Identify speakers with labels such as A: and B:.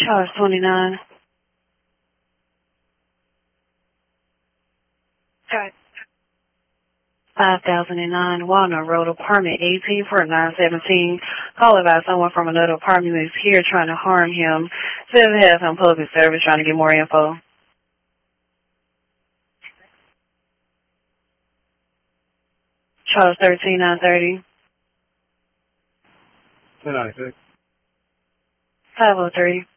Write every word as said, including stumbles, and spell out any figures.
A: Charles twenty-nine.
B: Charles.
A: five thousand nine Walnut Road, apartment eighteen for nine seventeen. Call about someone from another apartment who is here trying to harm him. Says it has some public service trying to get more info. Charles thirteen nine thirty.
C: ten ninety-six.
A: five oh three.